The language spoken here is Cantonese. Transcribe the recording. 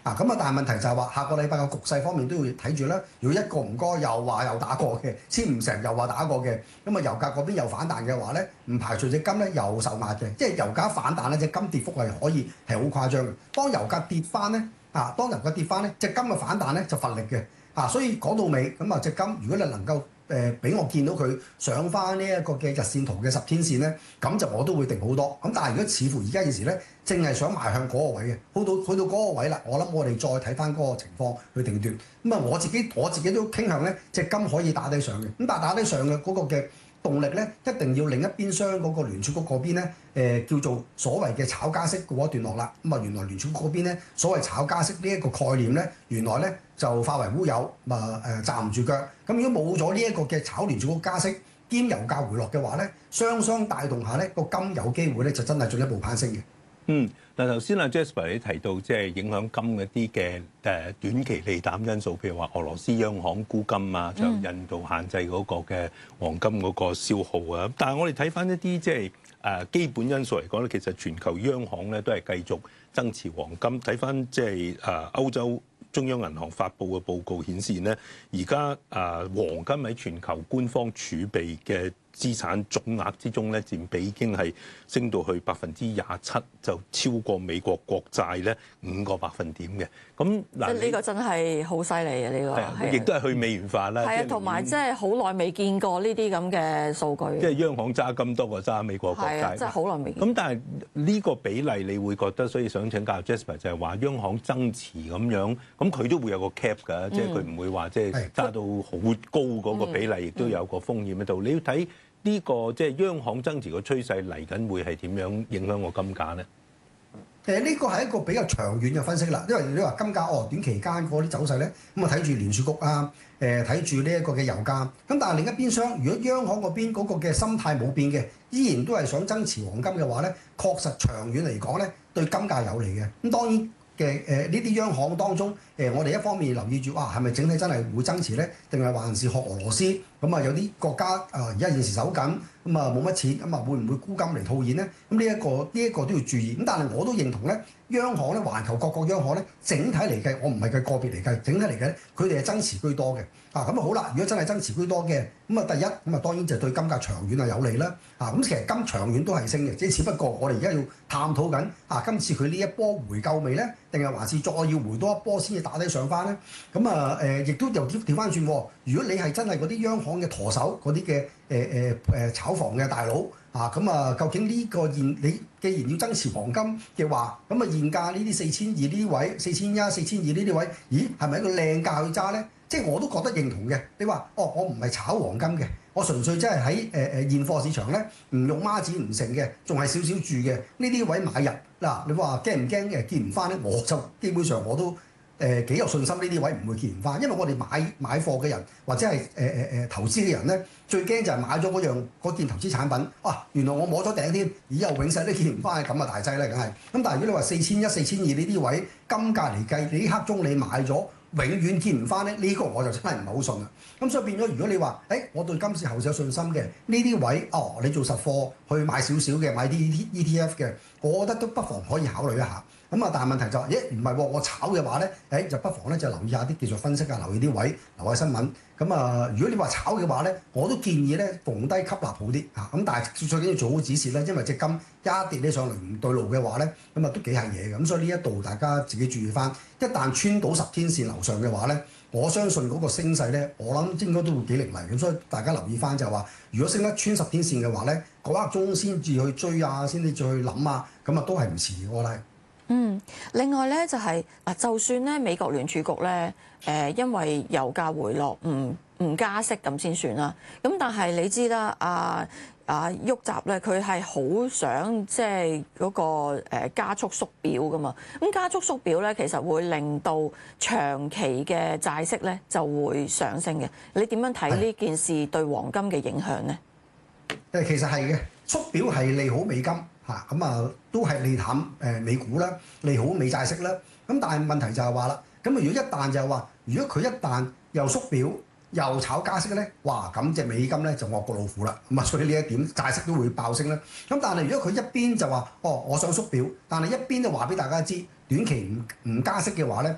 咁但係問題就係話下個禮拜嘅局勢方面都要睇住啦。如果一個唔該又話又打過嘅，簽唔成又話打過嘅，咁啊油價嗰邊又反彈嘅話咧，唔排除隻金咧又受壓嘅。即係油價反彈咧，隻金跌幅係可以係好誇張嘅。當油價跌翻咧，當油價跌翻咧，隻金嘅反彈咧就乏力嘅。所以講到尾咁啊，隻金如果你能夠俾我見到佢上翻呢一個嘅日線圖嘅10天線咧，咁就我都會定好多。咁但係如果似乎而家現時咧，淨係想邁向嗰個位嘅，去到嗰個位啦，我諗我哋再睇翻嗰個情況去定奪。咁啊，我自己都傾向咧，隻金可以打低上嘅。咁但係打低上嘅嗰個嘅動力咧，一定要另一邊廂嗰個聯儲局嗰邊咧，叫做所謂嘅炒加息嗰一段落啦。咁啊，原來聯儲局嗰邊咧，所謂炒加息呢一個概念咧，原來咧就化為烏有，站唔住腳。咁如果冇咗呢一個嘅炒聯儲局加息兼油價回落嘅話咧，雙雙帶動下咧，個金有機會咧就真係進一步攀升嘅。 嗱頭先阿 Jasper 你提到即係影響金一啲嘅短期利淡因素，譬如話俄羅斯央行沽金啊，就印度限制嗰個嘅黃金嗰個消耗啊。但係我哋睇翻一啲即係基本因素嚟講咧，其實全球央行咧都係繼續增持黃金。睇翻即係歐洲中央銀行發布嘅報告顯示咧，而家黃金喺全球官方儲備嘅資產總額之中咧，佔比已經係升到去27%，就超過美國國債咧5個百分點嘅。咁嗱， 呢個真係好犀利啊！呢個亦都係去美元化啦。 係啊，同埋即係好耐未見過呢啲咁嘅數據。 即係央行揸金多過揸美國國債。 真係好耐未見。 咁但係呢個比例，你會覺得，所以想請教 Jasper 就係話央行增持咁樣，咁佢都會有個 cap 㗎，即係佢唔會話即係揸到好高嗰個比例，亦都有個風險喺度。你要睇呢個即係央行增持個趨勢嚟緊會係點樣影響個金價咧？ 呢個係一個比較長遠嘅分析啦，因為你話金價短期間嗰啲走勢咧，咁啊睇住聯儲局啊，睇住呢一個嘅油價，咁但係另一邊廂，如果央行嗰邊嗰個嘅心態冇變嘅，依然都係想增持黃金嘅話咧，確實長遠嚟講咧對金價有利嘅。咁當然呢啲央行當中，我哋一方面留意住，係咪整體真係會增持咧？定係還是學俄羅斯咁啊？有啲國家而家現時走緊，咁啊冇乜錢，咁啊會唔會沽金嚟套現咧？咁呢一個都要注意。咁但係我都認同咧，央行咧，環球各國央行咧，整體嚟計，我唔係計個別嚟計，整體嚟計咧，佢哋係增持居多嘅。咁啊好啦，如果真係增持居多嘅，咁啊第一，咁啊當然就對金價長遠係有利啦。咁其實金長遠都係升嘅，只不過我哋而家要探討緊今次佢呢一波回購未咧，定係還是再要回多一波先至打低上翻咧？咁亦都又調翻轉。如果你係真係嗰啲央行嘅舵手，嗰啲嘅炒房嘅大佬究竟呢個你既然要增持黃金嘅話，咁現價呢啲4200呢啲位，4100、4200呢啲位，咦係咪一個靚價去揸咧？即係我都覺得認同嘅。你話我唔係炒黃金嘅，我純粹真係喺現貨市場咧，唔用孖展唔成嘅，仲係少少住嘅呢啲位買入嗱。你話驚唔驚見唔翻咧？我就基本上我都幾有信心呢啲位唔會見唔翻，因為我哋買貨嘅人或者係投資嘅人咧，最驚就係買咗嗰件投資產品，原來我摸咗頂添，以後永世都見唔翻，咁啊大劑啦，梗係。咁但係如果你話4100、4200呢啲位金價嚟計，你呢刻鐘你買咗，永遠見唔翻咧，呢個我就真係唔係好信啦。咁所以變咗，如果你話我對今次後市有信心嘅呢啲位，你做實貨去買少少嘅，買啲 ETF 嘅，我覺得都不妨可以考慮一下。但係問題就係，唔係喎，我炒嘅話咧，就不妨咧就留意下啲技術分析啊，留意啲位，留下新聞。如果你話炒嘅話咧，我都建議咧逢低吸納好啲嚇。咁但係最緊要做好止蝕啦，因為隻金一跌起上嚟唔對路嘅話咧，咁都幾係嘢嘅。咁所以呢一度大家自己注意翻，一旦穿到10天線樓上嘅話咧，我相信嗰個升勢咧，我諗應該都會幾凌厲。咁所以大家留意翻就係話，如果升得穿10天線嘅話咧，嗰刻鐘先至去追啊，先至再去諗啊，咁都係唔遲嘅，我覺得。 另外咧就係就算咧美國聯儲局咧因為油價回落唔加息咁先算啦。咁但係你知啦，郁集咧佢係好想即係嗰個加速縮表噶嘛。咁加速縮表咧，其實會令到長期嘅債息咧就會上升嘅。你點樣睇呢件事對黃金嘅影響咧？ 其實係嘅，縮表係利好美金。都係利淡美股啦，利好美債息啦。咁但係問題就係話啦，咁如果一旦就係話，如果佢一旦又縮表又炒加息咧，哇！咁隻美金咧就惡過老虎啦。所以呢一點債息都會爆升啦。咁但係如果佢一邊就話，我想縮表，但係一邊就話俾大家知，短期唔加息嘅話咧，